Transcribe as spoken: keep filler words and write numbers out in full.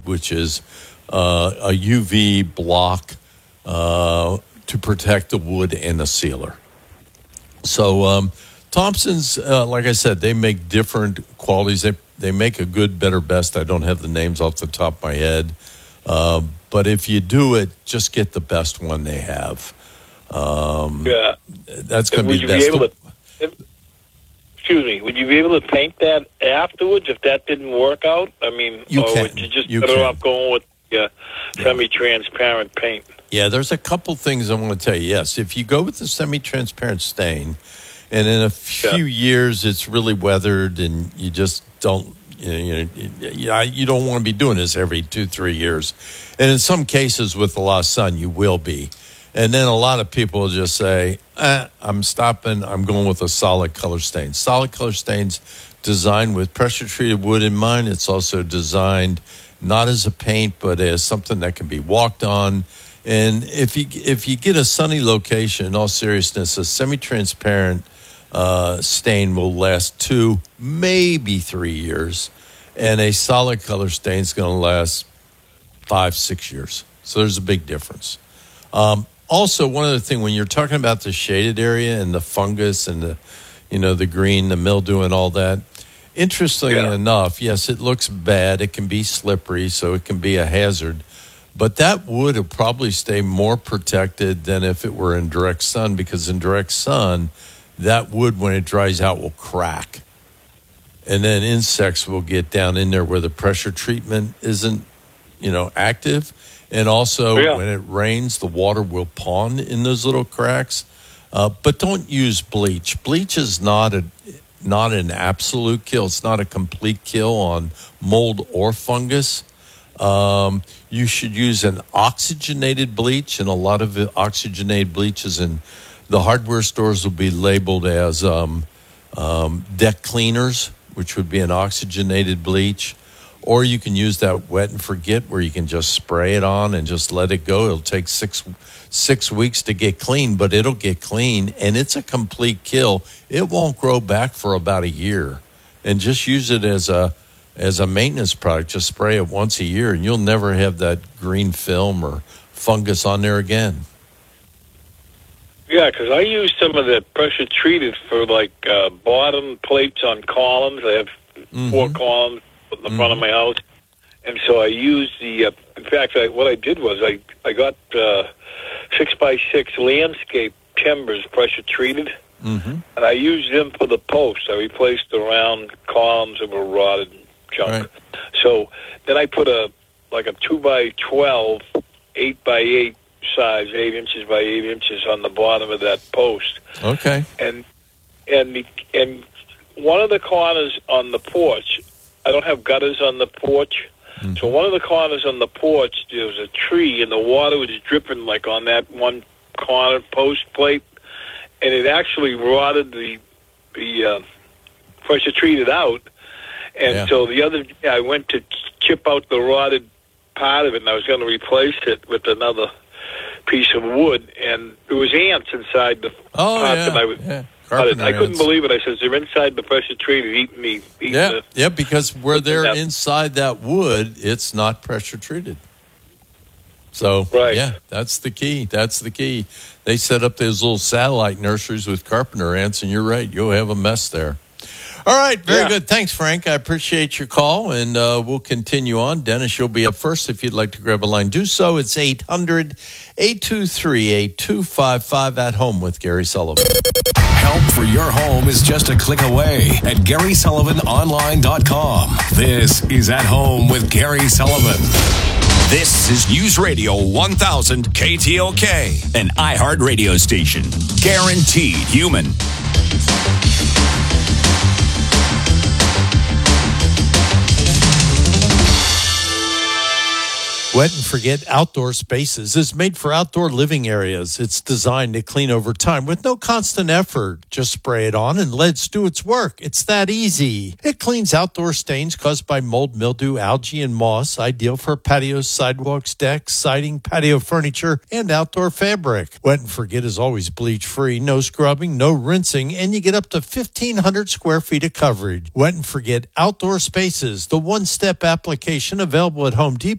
which is uh, a U V block uh, to protect the wood and the sealer. So um, Thompson's, uh, like I said, they make different qualities. They they make a good, better, best. I don't have the names off the top of my head. Uh, but if you do it, just get the best one they have. Um, yeah. That's going to Would be you best. be able to, if, excuse me, would you be able to paint that afterwards if that didn't work out? I mean, You or can. would you just You better can. off going with uh, semi-transparent paint? Yeah, there's a couple things I want to tell you. Yes, if you go with the semi-transparent stain, and in a few Yeah. years it's really weathered, and you just don't, you know, you, know, you, you don't want to be doing this every two, three years. And in some cases with a lot of sun, you will be. And then a lot of people will just say, eh, I'm stopping, I'm going with a solid color stain. Solid color stain's designed with pressure-treated wood in mind. It's also designed not as a paint, but as something that can be walked on. And if you if you get a sunny location, in all seriousness, a semi-transparent uh, stain will last two, maybe three years, and a solid color stain is going to last five, six years. So there's a big difference. Um, also, one other thing, when you're talking about the shaded area and the fungus and the, you know, the green, the mildew, and all that, interestingly Yeah. enough, yes, it looks bad. It can be slippery, so it can be a hazard. But that wood will probably stay more protected than if it were in direct sun, because in direct sun, that wood, when it dries out, will crack. And then insects will get down in there where the pressure treatment isn't, you know, active. And also, Yeah. when it rains, the water will pond in those little cracks. Uh, but don't use bleach. Bleach is not a not an absolute kill. It's not a complete kill on mold or fungus. Um, you should use an oxygenated bleach, and a lot of the oxygenated bleaches in the hardware stores will be labeled as um, um, deck cleaners, which would be an oxygenated bleach. Or you can use that wet and forget, where you can just spray it on and just let it go. It'll take six six weeks to get clean, but it'll get clean, and it's a complete kill. It won't grow back for about a year. And just use it as a as a maintenance product. Just spray it once a year, and you'll never have that green film or fungus on there again. Yeah, because I use some of the pressure treated for like uh, bottom plates on columns. I have Mm-hmm. four columns in the Mm-hmm. front of my house, and so I used the. Uh, in fact, I, what I did was I I got uh, six by six landscape timbers pressure treated, Mm-hmm. and I used them for the posts. I replaced the round columns that were rotted and junk. Right. So then I put a like a two by twelve, eight by eight size, eight inches by eight inches on the bottom of that post. Okay. And and the, and one of the corners on the porch, I don't have gutters on the porch, mm-hmm. so one of the corners on the porch, there was a tree, and the water was dripping like on that one corner post plate, and it actually rotted the the uh, pressure treated out. And Yeah. so the other day I went to chip out the rotted part of it, and I was going to replace it with another piece of wood, and there was ants inside the Oh, part yeah. that I was. yeah. I Carpenter couldn't ants. believe it. I said, they're inside the pressure treated, eating the eating Yeah, the, yeah, because where they're Yeah. inside that wood, it's not pressure treated. So, Right. yeah, that's the key. That's the key. They set up those little satellite nurseries with carpenter ants, and you're right, you'll have a mess there. All right, very Yeah. good. Thanks, Frank. I appreciate your call, and uh, we'll continue on. Dennis, you'll be up first. If you'd like to grab a line, do so. It's eight hundred, eight two three, eight two five five at home with Gary Sullivan. Help for your home is just a click away at Gary Sullivan Online dot com. This is At Home with Gary Sullivan. This is News Radio one thousand K T L K, an iHeart radio station. Guaranteed human. Wet and Forget Outdoor Spaces is made for outdoor living areas. It's designed to clean over time with no constant effort. Just spray it on and let it do its work. It's that easy. It cleans outdoor stains caused by mold, mildew, algae, and moss, ideal for patios, sidewalks, decks, siding, patio furniture, and outdoor fabric. Wet and Forget is always bleach-free, no scrubbing, no rinsing, and you get up to fifteen hundred square feet of coverage. Wet and Forget Outdoor Spaces, the one-step application available at Home Depot